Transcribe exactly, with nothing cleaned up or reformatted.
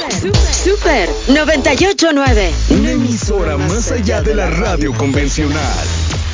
Super noventa y ocho punto nueve. Una emisora más allá de la radio convencional.